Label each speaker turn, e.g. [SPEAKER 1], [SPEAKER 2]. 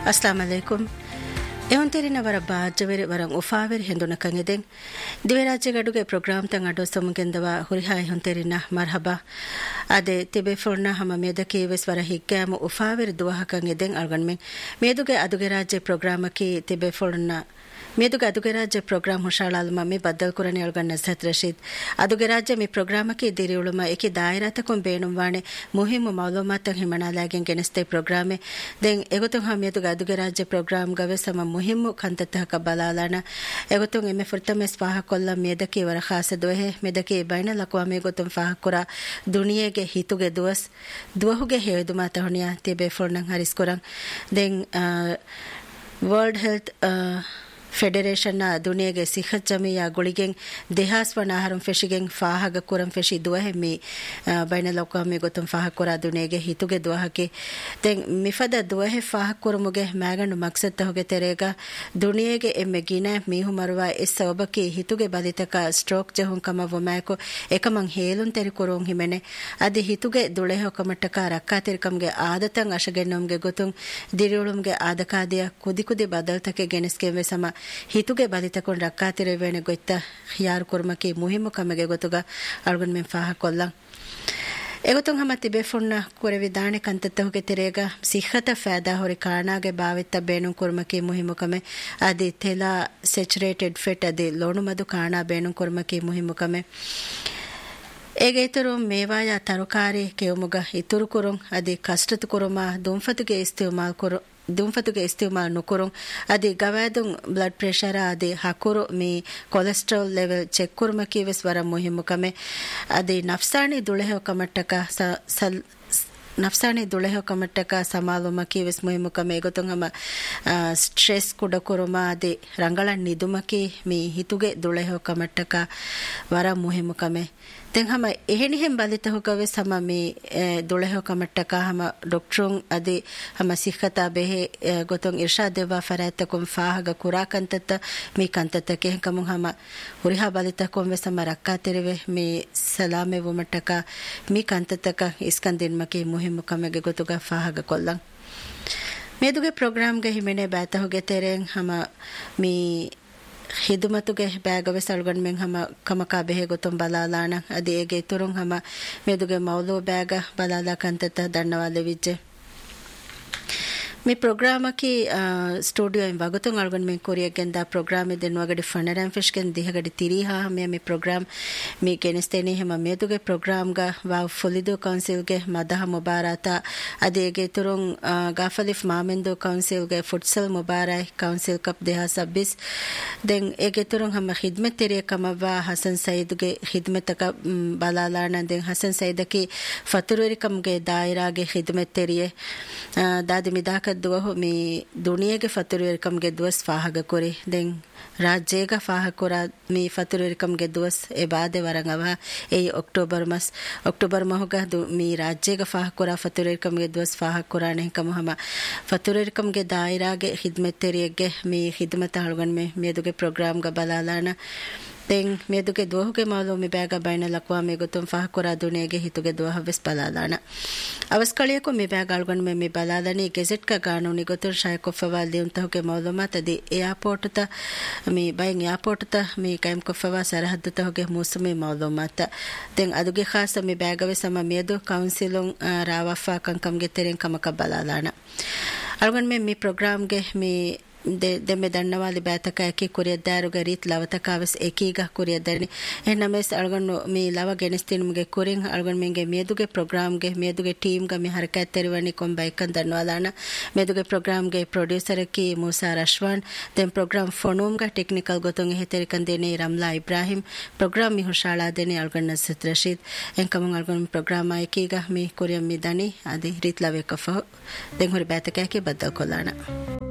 [SPEAKER 1] Assalamu alaikum. එවන්තරින වර බාජ්ජවෙරි වරන් උෆාවෙරි හෙඳුනකන් එදෙන් දිවරාජ්‍ය ගඩුගේ programme තන් අඩෝ සමුගෙන්දවා ಹುರಿಹಾಯ್ ಹೊಂತೆರಿನ ಮರ್ಹಬಾ ಅದೆ ತಿಬೆ ಫೋರ್ನ ಹಮ ಮೇದಕಿ ವೆಸ್ ವರ ಹಿಗ್ಗಾಮ ಉಫಾವೆರಿ ದುವಹಕನ್ ಎದೆನ್ ಅಳ್ಗನ್ಮೆನ್ ಮೇದುಗೆ ಅದುಗೆ ರಾಜ್ಯ ಪ್ರೋಗ್ರಾಮಕಿ ತಿಬೆ ಫೋರ್ನ ಮೇದುಗೆ ಅದುಗೆ ರಾಜ್ಯ ಪ್ರೋಗ್ರಾಮ್ ಹುಷಾಳಾಲುಮ ಮಿ ಬದ್ದಲ್ ಕುರನಿ ಅಳ್ಗನ್ನ ಸತ್ ರಶೀದ್ ಅದುಗೆ ರಾಜ್ಯ ಮಿ ಪ್ರೋಗ್ರಾಮಕಿ ದಿರಿಯುಳುಮ ಏಕಿ ದಾಯಿರಾತಕೊಂ ಬೇಣುವಾಣೆ ಮುಹಿಮ್ಮು ಮೌಲೂಮಾತನ್ ಹಿಮಣಾಲಾಗೆನ್ ಗೆನಸ್ತೆ ಪ್ರೋಗ್ರಾಮೆ ದೆನ್ ಎಗೊತುಂ ಹ ಮೇದುಗೆ ಅದುಗೆ ರಾಜ್ಯ ಪ್ರೋಗ್ರಾಮ್ ಗವೆ ಸಮ ಮುಹಿಮ್ಮು ಕಂತತಹಕ ಬಲಾಲಾನ ಎಗೊತುಂ ಎಮ್ಮೆ ಫುರ್ತಮೆಸ್ ಫಾಹ ಕೊಲ್ಲ ಮೇದಕಿ ವರ ಖಾಸ ದುವೆ ಮೇದಕಿ ಬೈನ ಲಕ್ವಾ ಮೆ ಗೊತುಂ ಫಾಹ ಕುರ ದುನಿಯೆಗೆ ಹಿತುಗೆ ದುವಹುಗೆ ಹೇದುಮಾ ತಹಣಿಯ ತಿಬೆ ಫೋರ್ನಂ Haris ಕುರಂ then world health federation ನ ದುನಿಯೆಗೆ ಸಿಹತ್ ಜಮಿಯಾ ಗುಳಿಗೆನ್ ದೇಹಾಸ್ವನ ಆಹಾರಂ ಫೆಶಿಗೆನ್ ಫಾಹಗ ಕುರಂ ಫೆಶಿ ದುವಹೆಮ್ಮಿ ಬೈನ ಲೋಕಮಿ ಗೊತಂ ಫಾಹ ಕುರ ದುನಿಯೆಗೆ ಹಿತುಗೆ ದುವಹಕೆ ದೆನ್ ಮಿಫದ ದುವಹೆ ಫಾಹ ಕುರಮುಗೆ ಮ್ಯಾಗಂಡು ಮಕ್ಸದ್ ತಹುಗೆ ತೆರೆಗ ದುನಿಯೆಗೆ ಎಮ್ಮೆ ಗಿನ ಮೀಹು ಮರುವಾ ಎಸ್ ಸಬಕಿ ಹಿತುಗೆ ಬಲಿತಕ ಸ್ಟ್ರೋಕ್ ಜಹುಂ ಕಮ ವಮ್ಯಾಕೊ ಏಕಮಂ ಹೇಲುನ್ ತೆರಿ ಕುರುಂ ಹಿಮೆನೆ ಅದಿ ಹಿತುಗೆ ದುಳೆಹೊ ಕಮಟ್ಟಕ ರಕ್ಕಾ ತೆರಿಕಂಗೆ ಆದತಂ ಅಶಗೆನ್ನಂಗೆ ಗೊತುಂ ದಿರಿಯುಳುಂಗೆ ಆದಕಾದಿಯ ಕುದಿ ಬದಲ್ತಕೆ ಗೆನಸ್ಕೆವೆ ಸಮ ಹಿತುಗೆ ಬಲಿತಕೊಂಡ ರಕ್ಕಾತಿರವೇಣೆ ಗೊತ್ತ ಯಾರು ಕುರ್ಮಕಿ ಮುಹಿಮ್ಮು ಕಮಗೆ ಗೊತ್ತುಗ ಅಳ್ಗುನ್ ಮೆನ್ ಫಾಹ ಕೊಲ್ಲ ಎಗೊತುಂ ಹಮ ತಿಬೆ ಫುನ್ನ ಕುರೆವಿ ದಾಣೆ ಕಂತತ್ತಹುಗೆ ತೆರೆಗ ಸಿಹತ ಫಾದಾ ಹೊರಿ ಕಾಣಾಗೆ ಬಾವೆತ್ತ ಬೇಣು ಕುರ್ಮಕಿ ಮುಹಿಮ್ಮು ಕಮೆ ಅದಿ ತೆಲಾ ಸ್ಯಾಚುರೇಟೆಡ್ ಫೆಟ್ ಅದಿ ಲೋಣು ಮದು ಕಾಣಾ ಬೇಣು ಕುರ್ಮಕಿ ಮುಹಿಮ್ಮು ಕಮೆ ಏಗೆ ಇತರು ಮೇವಾಯ ತರಕಾರಿ ಕೆವುಮುಗ ಇತುರು ಕುರುಂ ಅದಿ ಕಷ್ಟತು ಕುರುಮ ದುಂಫತುಗೆ ಇಸ್ತಿಮಾಲ್ ನುಕುರುಂ ಅದಿ ಗವಾದುಂ ಬ್ಲಡ್ ಪ್ರೆಷರ್ ಅದಿ ಹಕುರು ಮಿ ಕೊಲೆಸ್ಟ್ರಾಲ್ ಲೆವೆಲ್ ಚೆಕ್ ಕುರ್ಮಕಿ ವೆಸ್ ವರ ಮುಹಿಮ್ಮು ಕಮೆ ಅದಿ ನಫ್ಸಾನಿ ದುಳೆಹೊ ಕಮಟ್ಟಕ ಸಮಾಲುಮಕಿ ವೆಸ್ ಮುಹಿಮ್ಮು ಕಮೆ ಗೊತ್ತುಂ ಹಮ ಸ್ಟ್ರೆಸ್ ಕುಡ ಕುರುಮ ಅದಿ ರಂಗಳ ನಿದುಮಕಿ ಮಿ ಹಿತುಗೆ ದುಳೆಹೊ ಕಮಟ್ಟಕ ವರ ಮುಹಿಮ್ಮು ಕಮೆ ತೆಂ ಹಮ ಎಹೆನಿ ಹೆಂ ಬಲಿತ ಹುಗವೆ ಸಮ ಮಿ ದುಳೆಹೊ ಕಮಟ್ಟಕ ಹಮ ಡಾಕ್ಟ್ರುಂ ಅದಿ ಹಮ ಸಿಖತಾ ಬೆಹೆ ಗೊತೊಂ ಇರ್ಷಾದ್ ದೇವಾ ಫರಾತಕುಂ ಫಾಹಗ ಕುರಾ ಕಂತತ ಮಿ ಕಂತತಕೆ ಕಮುಂ ಹಮ ಹುರಿಹಾ ಬಲಿತ ಕೊಂ ವೆ ಸಮ ರಕ್ಕಾ ತೆರೆವೆ ಮಿ ಸಲಾಮೆ ವುಮಟ್ಟಕ ಮಿ ಕಂತತಕ ಇಸ್ಕಂದಿನ್ ಮಕಿ ಮುಹಿಮ್ಮು ಕಮೆಗೆ ಗೊತುಗ ಫಾಹಗ ಕೊಲ್ಲಂ ಮೇದುಗೆ ಪ್ರೋಗ್ರಾಮ್ಗೆ ಹಿಮೆನೆ ಬಾತ ಹುಗೆ ತೆರೆಂ ಹಮ ಮಿ ಹಿದುಮತುಗೆ ಬ್ಯಾಗವೆ ಸಳ್ಗನ್ ಮೆಂ ಹಮ ಕಮಕಾ ಬೆಹೆ ಗೊತ್ತೊಂ ಬಲಾಲಾಣ ಅದಿ ಏಗೆ ತುರುಂ ಹಮ ಮೇದುಗೆ ಮೌಲು ಬ್ಯಾಗ ಬಲಾಲಾ ಕಂತತ ದಣ್ಣವಾಲೆ ವಿಜ್ಜೆ ಮಿ ಪ್ರೋಗ್ರಾಮಕಿ ಸ್ಟುಡಿಯೋ ಇನ್ ವಗತುಂ ಅಳ್ಗನ್ ಮೆಂ ಕೊರಿಯಗೆಂದ ಪ್ರೋಗ್ರಾಮ್ ಇದೆನ್ ವಗಡಿ ಫಣರಾಂ ಫಿಶ್ಗೆನ್ ದಿಹಗಡಿ ತಿರಿಹಾ ಮಿ ಪ್ರೋಗ್ರಾಮ್ ಮಿ ಗೆನಸ್ತೇನೆ ಹಮ ಮೇದುಗೆ ಪ್ರೋಗ್ರಾಮ್ ಗ ವಾ ಫುಲಿದು ಕೌನ್ಸಿಲ್ ಗೆ ಮದಹ ಮುಬಾರಾತ ಅದೇಗೆ ತುರುಂ ಗಾಫಲಿಫ್ ಮಾಮೆಂದು ಕೌನ್ಸಿಲ್ ಗೆ futsal ಮುಬಾರೈ council cup 2026 then ಏಗೆ ತುರುಂ ಹಮ ಖಿದ್ಮತ್ ತೆರಿಯ ಕಮವಾ Hasan ಸೈದ್ಗೆ ಖಿದ್ಮತಕ ಬಲಾಲಾಣ then Hasan ಸೈದಕಿ ಫತುರುರಿಕಮ್ ಗೆ ದಾಯಿರಾಗೆ ಖಿದ್ಮತ್ ತೆರಿಯೆ ದಾದಿ ಮಿದಾಕ ದುವಹು ಮಿ ದುನಿಯೆಗೆ ಫತುರುರಿಕಮ್ಗೆ ದುವಸ್ ಫಾಹಗ ಕೊರಿ ದೆನ್ ರಾಜ್ಯಗ ಫಾಹ ಕೊರ ಮಿ ಫತುರುರಿಕಮ್ಗೆ ದುವಸ್ ಎ ಬಾದೆ ವರಂಗವ ಏ ಅಕ್ಟೋಬರ್ ಮಹುಗ ಮಿ ರಾಜ್ಯಗ ಫಾಹ ಕೊರ ಫತುರುರಿಕಮ್ಗೆ ದುವಸ್ ಫಾಹ ಕೊರಾನೆ ಕಮ ಹಮ ಫತುರುರಿಕಮ್ಗೆ ದಾಯಿರಾಗೆ ಖಿದ್ಮತ್ ತೆರಿಯಗೆ ಮಿ ಖಿದ್ಮತ್ ಹಳ್ಗನ್ ಮೆ ಮೇದುಗೆ ಪ್ರೋಗ್ರಾಮ್ ಗ ಬಲಾಲಾನ ತೆಂ ಮೇದುಗೆ ದುವಹುಗೆ ಮಾಲು ಮಿ ಬ್ಯಾಗ ಬೈನ ಲಕ್ವಾ ಮೆ ಗೊತ್ತುಂ ಫಾಹ ಕೊರ ದುನಿಯೆಗೆ ಹಿತುಗೆ ದುವಹವೆಸ್ ಬಲಾಲಾನ ಅವಸ್ಕಳಿಯಕು ಮಿ ಬ್ಯಾಗ ಅಳ್ಗನ್ ಮೆ ಮಿ ಬಲಾಲನಿ ಗೆಜೆಟ್ ಕ ಕಾನೂನಿ ಗೊತ್ತುಂ ಶಾಯಕೊಫವಾ ಲಿಯುಂತಹುಗೆ ಮಾಲೂಮಾತ್ ಅದಿ ಏರ್ಪೋರ್ಟ್ ತ ಮಿ ಬೈನ್ ಏರ್ಪೋರ್ಟ್ ತ ಮಿ ಕೈಮ್ ಕೊಫವಾ ಸರಹದ್ದು ತಹುಗೆ ಮೂಸುಮಿ ಮಾಲೂಮಾತ್ ತೆಂ ಅದುಗೆ ಖಾಸ ಮಿ ಬ್ಯಾಗವೆ ಸಮ ಮೇದು ಕೌನ್ಸಿಲುಂ ರಾವಫಾ ಕಂಕಂಗೆ ತೆರೆಂ ಕಮಕ ಬಲಾಲಾನ ಅಳ್ಗನ್ ಮೆ ಮಿ ಪ್ರೋಗ್ರಾಮ್ ಗೆ ಮಿ ದೆಮ್ಮೆ ದಣ್ಣವಾಲಿ ಬ್ಯಾತಕ ಏಕಿ ಕುರಿಯದ್ದಾರುಗ ರೀತ್ ಲವತಕಾವಸ್ ಏಕೀಗ ಕುರಿಯದ್ದಾರನಿ ಎನ್ನಮೆಸ್ ಅಳ್ಗಣ್ಣು ಮಿ ಲವ ಗೆಣಿಸ್ತಿನುಮ್ಗೆ ಕುರಿಂ ಅಳ್ಗಣ್ ಮಿಂಗೆ ಮೇದುಗೆ ಪ್ರೋಗ್ರಾಮ್ಗೆ ಮೇದುಗೆ ಟೀಮ್ಗೆ ಮಿ ಹರಕತ್ ತೆರಿವಣಿ ಕೊಂ ಬೈಕನ್ ದಣ್ಣವಾಲಾಣ ಮೇದುಗೆ ಪ್ರೋಗ್ರಾಮ್ಗೆ ಪ್ರೊಡ್ಯೂಸರ್ ಕಿ Musa ರಶ್ವಾನ್ then program ಫೋನೂಮ್ಗ technical ಗೊತ್ತೊಂ ಹೆತೆರಿಕನ್ ದೇನೆ Ramla Ibrahim program ಮಿ ಹುಷಾಳಾ ದೇನೆ ಅಳ್ಗಣ್ಣ ಸತ್ ರಶೀದ್ ಎಂಕಮಂ ಅಳ್ಗಣ್ ಪ್ರೋಗ್ರಾಮ್ ಏಕೀಗ ಮಿ ಕುರಿಯಂ ಮಿ ದನಿ ಅದಿ ರೀತ್ ಲವೆ ಕಫ ದೆನ್ ಹೊರಿ ಬ್ಯಾತಕ ಏಕಿ ಬದ್ದಲ್ ಕೊಲಾಣ